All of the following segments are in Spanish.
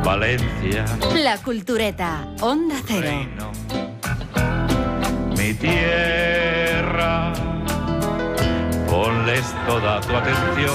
Valencia, La Cultureta, Onda Cero. reino, mi tierra, ponles toda tu atención.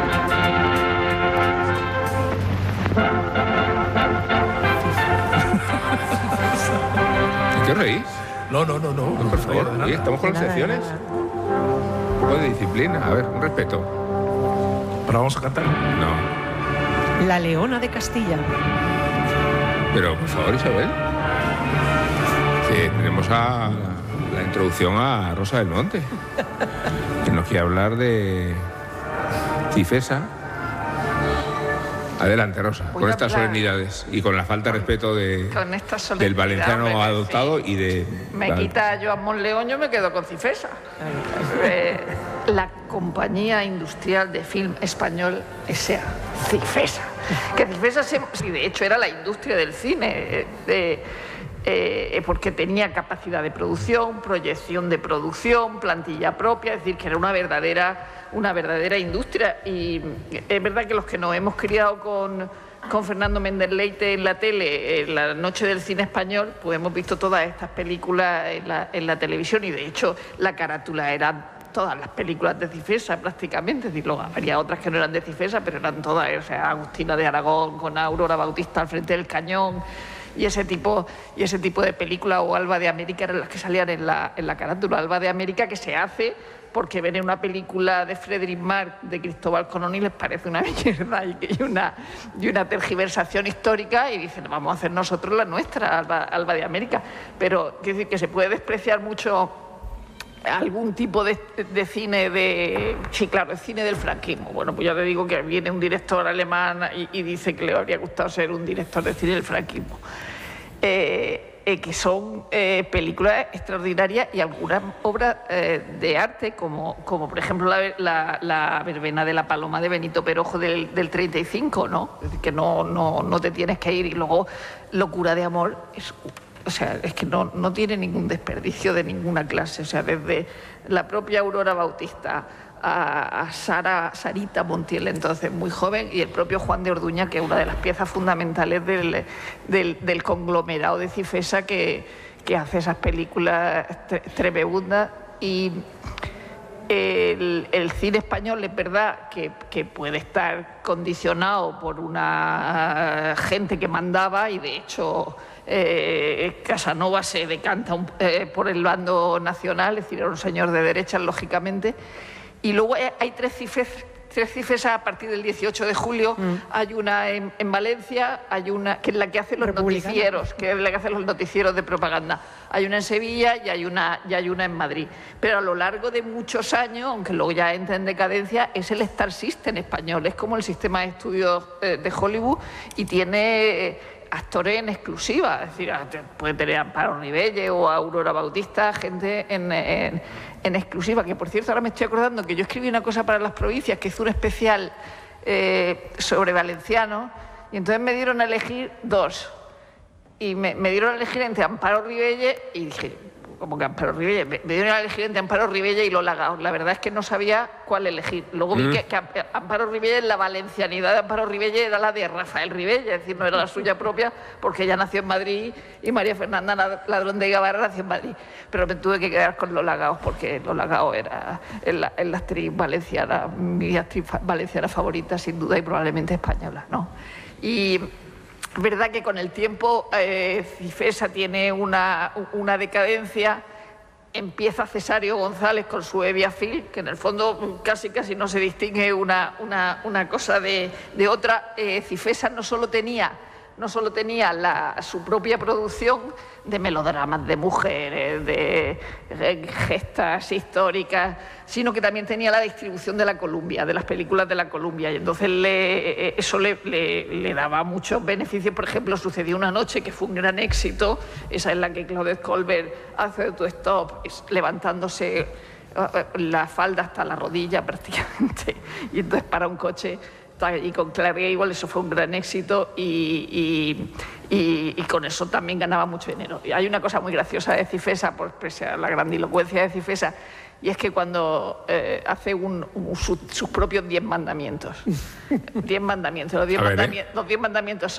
¿Qué reís? No, Por favor, oye, estamos con las secciones. Un poco de disciplina, a ver, un respeto. Pero vamos a cantar. No, La Leona de Castilla. pero por favor, Isabel. Que tenemos a la introducción a Rosa del Monte, que nos quiere hablar de Cifesa. Adelante, Rosa, Voy con a estas hablar- solemnidades y con la falta de respeto Con esta del solemnidad, valenciano hombre, adoptado sí. y de... Me quita Joan Monleón, yo me quedo con Cifesa. La compañía industrial de film español S.A. Cifesa. Que Cifesa, sí, de hecho, era la industria del cine, porque tenía capacidad de producción, proyección de producción, plantilla propia, es decir, que era una verdadera industria. Y es verdad que los que nos hemos criado con Fernando Méndez Leite en la tele, en la noche del cine español, pues hemos visto todas estas películas en la televisión, y de hecho la carátula era todas las películas de Cifesa prácticamente, es decir, luego había otras que no eran de Cifesa, pero eran todas, o sea, Agustina de Aragón con Aurora Bautista al frente del cañón y ese tipo de películas, o Alba de América, eran las que salían en la carátula. Alba de América, que se hace porque ven en una película de Frederick Mark de Cristóbal Colón y les parece una mierda y una tergiversación histórica, y dicen, vamos a hacer nosotros la nuestra, Alba de América. Pero quiero decir que se puede despreciar mucho algún tipo de cine sí, claro, el cine del franquismo. Bueno, pues ya te digo que viene un director alemán y dice que le habría gustado ser un director de cine del franquismo. Que son películas extraordinarias, y algunas obras de arte, como por ejemplo la verbena de la Paloma de Benito Perojo del 35, ¿no? Es decir, que no te tienes que ir. Y luego Locura de amor es que no tiene ningún desperdicio de ninguna clase. O sea, desde la propia Aurora Bautista a Sarita Montiel, entonces muy joven, y el propio Juan de Orduña, que es una de las piezas fundamentales del conglomerado de Cifesa, que hace esas películas tremendas. Y el cine español es verdad que puede estar condicionado por una gente que mandaba, y de hecho Casanova se decanta por el bando nacional, es decir, era un señor de derechas, lógicamente. Y luego hay tres Cifesas a partir del 18 de julio. Hay una en Valencia, hay una que es la que hace los noticieros, que es la que hace los noticieros de propaganda. Hay una en Sevilla y hay una en Madrid. Pero a lo largo de muchos años, aunque luego ya entra en decadencia, es el Star System español, es como el sistema de estudios de Hollywood, y tiene actores en exclusiva. Es decir, puede tener a Amparo Rivelle o a Aurora Bautista, gente en exclusiva. Que por cierto, ahora me estoy acordando que yo escribí una cosa para Las Provincias, que hizo un especial sobre valencianos, y entonces me dieron a elegir dos, y me dieron a elegir entre Amparo Rivelle, y dije, como que Amparo Rivelle, me dieron a elegir entre Amparo Rivelle y Lola Gaos. La verdad es que no sabía cuál elegir. Luego vi que Amparo Rivelle, la valencianidad de Amparo Rivelle era la de Rafael Rivelle, es decir, no era la suya propia, porque ella nació en Madrid y María Fernanda Ladrón de Guevara nació en Madrid. Pero me tuve que quedar con Lola Gaos, porque Lola Gaos era la actriz valenciana, mi actriz valenciana favorita, sin duda, y probablemente española, ¿no? Y es verdad que con el tiempo Cifesa tiene una decadencia. Empieza Cesario González con su Evia Film, que en el fondo casi no se distingue una cosa de otra. Cifesa no solo tenía su propia producción de melodramas de mujeres, de gestas históricas, sino que también tenía la distribución de la Columbia, de las películas de la Columbia, y entonces eso le daba muchos beneficios. Por ejemplo, Sucedió una noche, que fue un gran éxito, esa en la que Claudette Colbert hace autostop levantándose la falda hasta la rodilla prácticamente, y entonces para un coche. Y con Clark Gable eso fue un gran éxito, y con eso también ganaba mucho dinero. Y hay una cosa muy graciosa de Cifesa, por la grandilocuencia de Cifesa, y es que cuando hace sus propios 10 mandamientos. 10 mandamientos. Los 10 mandamientos